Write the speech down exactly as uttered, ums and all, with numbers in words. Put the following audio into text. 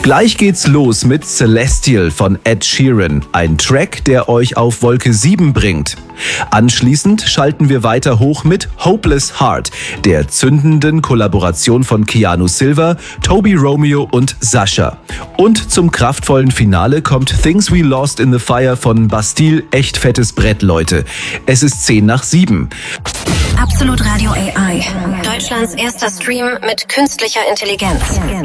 Gleich geht's los mit Celestial von Ed Sheeran, ein Track, der euch auf Wolke sieben bringt. Anschließend schalten wir weiter hoch mit Hopeless Heart, der zündenden Kollaboration von Keanu Silva, Toby Romeo und Sasha. Und zum kraftvollen Finale kommt Things We Lost in the Fire von Bastille, echt fettes Brett, Leute. Es ist zehn nach sieben. Absolut Radio A I. Deutschlands erster Stream mit künstlicher Intelligenz.